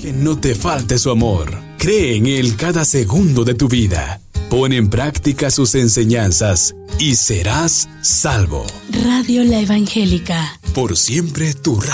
Que no te falte su amor. Cree en Él cada segundo de tu vida. Pon en práctica sus enseñanzas y serás salvo. Radio La Evangélica. Por siempre tu radio.